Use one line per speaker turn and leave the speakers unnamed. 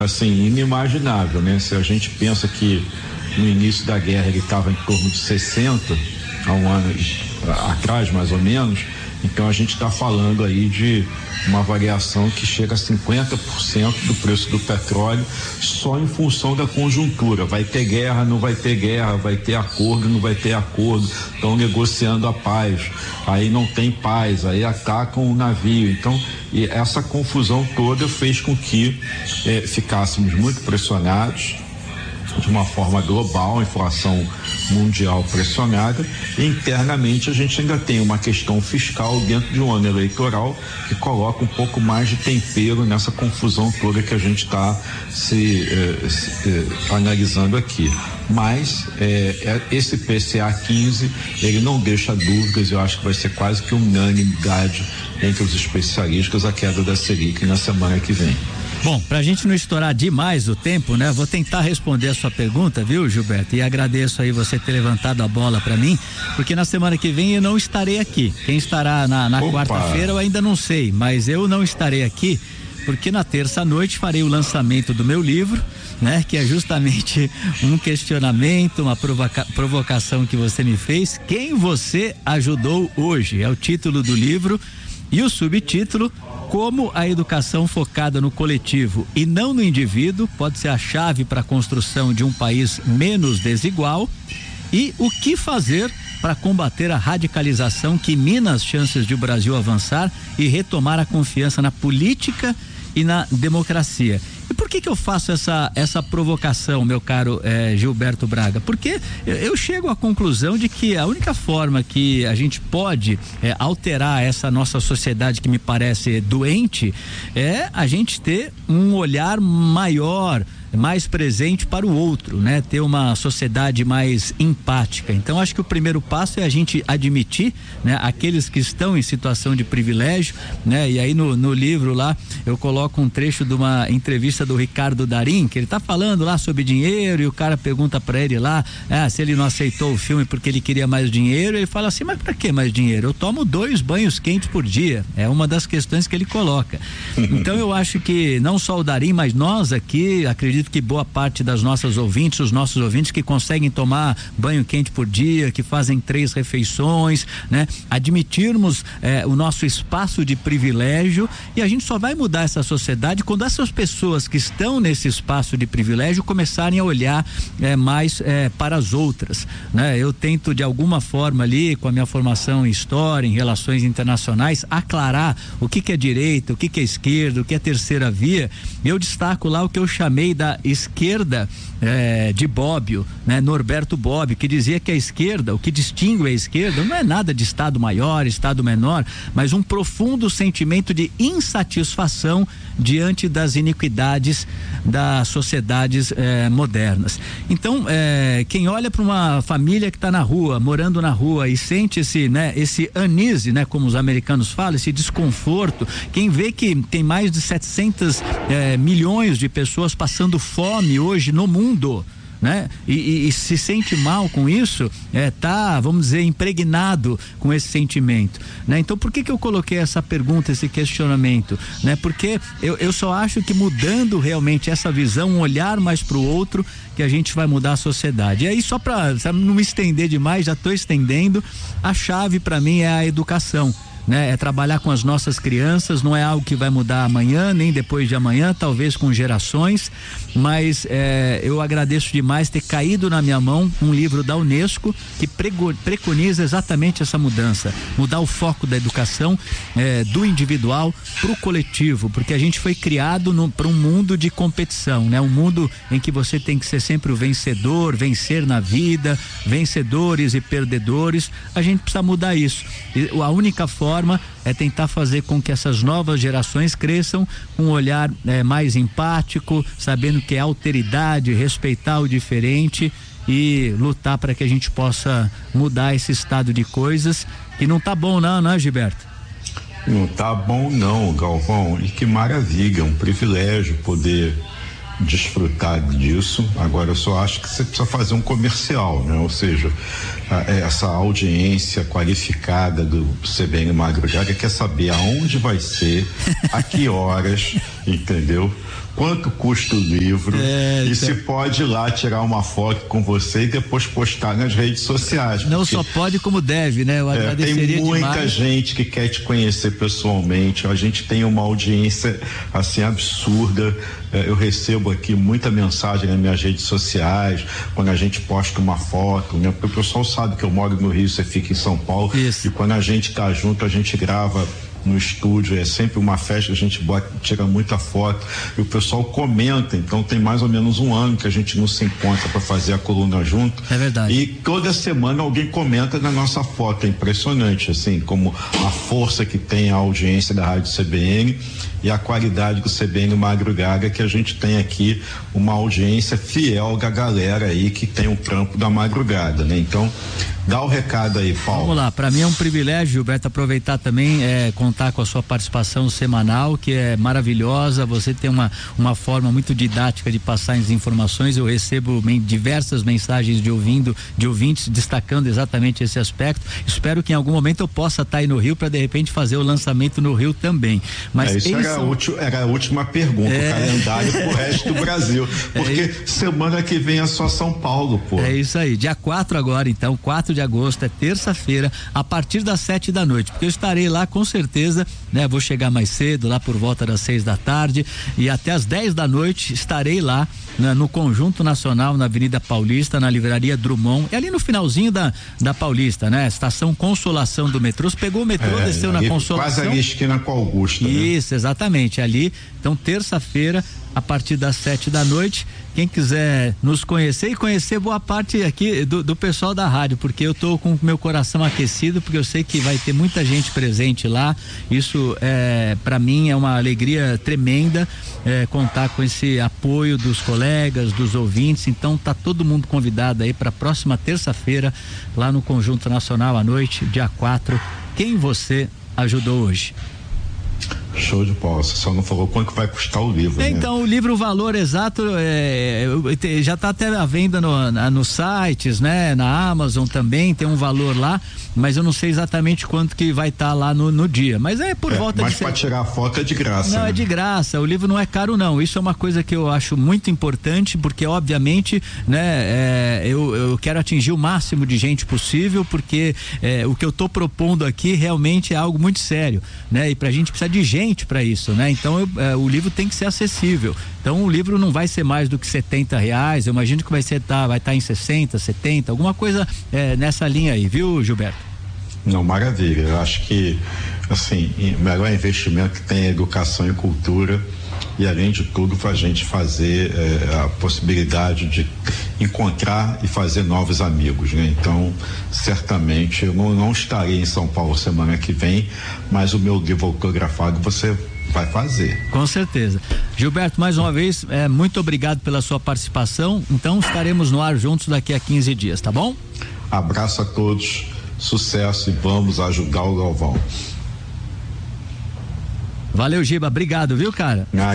assim, inimaginável, né? Se a gente pensa que no início da guerra ele estava em torno de 60, há um ano atrás mais ou menos, então a gente está falando aí de uma variação que chega a 50% do preço do petróleo só em função da conjuntura. Vai ter guerra, não vai ter guerra, vai ter acordo, não vai ter acordo, estão negociando a paz, aí não tem paz, aí atacam o navio. Então, e essa confusão toda fez com que ficássemos muito pressionados de uma forma global, inflação mundial pressionada, e internamente a gente ainda tem uma questão fiscal dentro de um ano eleitoral que coloca um pouco mais de tempero nessa confusão toda que a gente está analisando aqui. Mas esse PCA 15 ele não deixa dúvidas, eu acho que vai ser quase que unanimidade entre os especialistas a queda da Selic na semana que vem.
Bom, pra gente não estourar demais o tempo, né? Vou tentar responder a sua pergunta, viu, Gilberto? E agradeço aí você ter levantado a bola pra mim, porque na semana que vem eu não estarei aqui. Quem estará na quarta-feira eu ainda não sei, mas eu não estarei aqui porque na terça-noite farei o lançamento do meu livro, né? Que é justamente um questionamento, uma provocação que você me fez. Quem você ajudou hoje? É o título do livro e o subtítulo: como a educação focada no coletivo e não no indivíduo pode ser a chave para a construção de um país menos desigual, e o que fazer para combater a radicalização que mina as chances de o Brasil avançar e retomar a confiança na política e na democracia. E por que eu faço essa provocação, meu caro Gilberto Braga? Porque eu chego à conclusão de que a única forma que a gente pode alterar essa nossa sociedade que me parece doente é a gente ter um olhar maior, mais presente para o outro, né? Ter uma sociedade mais empática. Então acho que o primeiro passo é a gente admitir, né? Aqueles que estão em situação de privilégio, né? E aí no livro lá eu coloco um trecho de uma entrevista do Ricardo Darín, que ele tá falando lá sobre dinheiro, e o cara pergunta para ele lá, se ele não aceitou o filme porque ele queria mais dinheiro. Ele fala assim: mas para que mais dinheiro? Eu tomo 2 banhos quentes por dia. É uma das questões que ele coloca. Então eu acho que não só o Darín, mas nós aqui, acredito que boa parte das nossas ouvintes, os nossos ouvintes que conseguem tomar banho quente por dia, que fazem 3 refeições, né? Admitirmos o nosso espaço de privilégio, e a gente só vai mudar essa sociedade quando essas pessoas que estão nesse espaço de privilégio começarem a olhar mais para as outras, né? Eu tento de alguma forma ali, com a minha formação em história, em relações internacionais, aclarar o que é direita, o que é esquerda, o que é terceira via. Eu destaco lá o que eu chamei da esquerda de Bobbio, né? Norberto Bobbio, que dizia que a esquerda, o que distingue a esquerda não é nada de estado maior, estado menor, mas um profundo sentimento de insatisfação diante das iniquidades das sociedades modernas. Então, quem olha para uma família que está na rua, morando na rua, e sente esse unease, né, como os americanos falam, esse desconforto, quem vê que tem mais de 700 milhões de pessoas passando fome hoje no mundo, né? E se sente mal com isso, tá, vamos dizer, impregnado com esse sentimento, né? Então por que eu coloquei essa pergunta, esse questionamento, né? Porque eu só acho que mudando realmente essa visão, um olhar mais pro outro, que a gente vai mudar a sociedade. E aí, só para não me estender demais, já estou estendendo, a chave para mim é a educação, né? É trabalhar com as nossas crianças. Não é algo que vai mudar amanhã, nem depois de amanhã, talvez com gerações, mas eu agradeço demais ter caído na minha mão um livro da UNESCO que preconiza exatamente essa mudança, mudar o foco da educação do individual para o coletivo, porque a gente foi criado para um mundo de competição, né? Um mundo em que você tem que ser sempre o vencedor, vencer na vida, vencedores e perdedores. A gente precisa mudar isso, e a única forma é tentar fazer com que essas novas gerações cresçam com um olhar mais empático, sabendo que é alteridade, respeitar o diferente e lutar para que a gente possa mudar esse estado de coisas que não tá bom não, né, Gilberto?
Não tá bom não, Galvão, e que maravilha, um privilégio poder desfrutar disso. Agora eu só acho que você precisa fazer um comercial, né? Ou seja, essa audiência qualificada do CBN Madrugada quer saber aonde vai ser, a que horas entendeu? Quanto custa o livro e se pode ir lá tirar uma foto com você e depois postar nas redes sociais.
Não só pode como deve, né? Eu agradeceria
tem muita
demais.
gente que quer te conhecer pessoalmente, a gente tem uma audiência assim absurda, eu recebo aqui muita mensagem nas minhas redes sociais, quando a gente posta uma foto, né? Porque o pessoal sabe que eu moro no Rio, você fica em São Paulo.
Isso.
E quando a gente tá junto, a gente grava no estúdio, é sempre uma festa, a gente tira muita foto e o pessoal comenta. Então tem mais ou menos um ano que a gente não se encontra para fazer a coluna junto.
É verdade.
E toda semana alguém comenta na nossa foto, é impressionante, assim, como a força que tem a audiência da Rádio CBN e a qualidade do CBN Madrugada, que a gente tem aqui uma audiência fiel da galera aí que tem o trampo da madrugada, né? Então, dá o recado aí, Paulo.
Vamos lá, para mim é um privilégio, Gilberto, aproveitar também, contar com a sua participação semanal, que é maravilhosa. Você tem uma forma muito didática de passar as informações. Eu recebo diversas mensagens de ouvintes destacando exatamente esse aspecto. Espero que em algum momento eu possa estar aí no Rio para de repente fazer o lançamento no Rio também. Mas
isso era a última pergunta, o calendário pro resto do Brasil, porque semana que vem é só São Paulo, pô.
É isso aí, dia 4 agora, então, 4 de agosto, é terça-feira, a partir das 7 da noite, porque eu estarei lá com certeza, né? Vou chegar mais cedo, lá por volta das 6 da tarde, e até as 10 da noite estarei lá, né, no Conjunto Nacional, na Avenida Paulista, na Livraria Drummond, é ali no finalzinho da Paulista, né? Estação Consolação do metrô. Você pegou o metrô, desceu na Consolação.
Quase ali esquina com a Augusta.
Isso, né? Exatamente, ali. Então, terça-feira, a partir das 7 da noite, quem quiser nos conhecer e conhecer boa parte aqui do pessoal da rádio, porque eu tô com o meu coração aquecido, porque eu sei que vai ter muita gente presente lá. Isso para mim é uma alegria tremenda, contar com esse apoio dos colegas, dos ouvintes. Então tá todo mundo convidado aí para a próxima terça-feira lá no Conjunto Nacional à noite, dia 4. Quem você ajudou hoje?
Show de bola, você só não falou quanto vai custar o livro, né?
Então, o livro, o valor exato já está até à venda nos sites, né? Na Amazon também tem um valor lá, mas eu não sei exatamente quanto que vai estar lá no dia, mas é por volta
mas para tirar a foto é de graça.
Não,
né?
É de graça, o livro não é caro não, isso é uma coisa que eu acho muito importante, porque obviamente, né, eu quero atingir o máximo de gente possível, porque o que eu estou propondo aqui realmente é algo muito sério, né? E pra gente precisa de gente para isso, né? Então o livro tem que ser acessível. Então o livro não vai ser mais do que R$70. Eu imagino que vai estar em 60, 70, alguma coisa nessa linha aí, viu, Gilberto?
Não, maravilha. Eu acho que assim, o melhor investimento que tem é educação e cultura. E além de tudo, para a gente fazer a possibilidade de encontrar e fazer novos amigos, né? Então, certamente eu não estarei em São Paulo semana que vem, mas o meu livro autografado você vai fazer.
Com certeza. Gilberto, mais uma vez, muito obrigado pela sua participação. Então estaremos no ar juntos daqui a 15 dias, tá bom?
Abraço a todos, sucesso e vamos ajudar o Galvão.
Valeu, Giba, obrigado, viu, cara?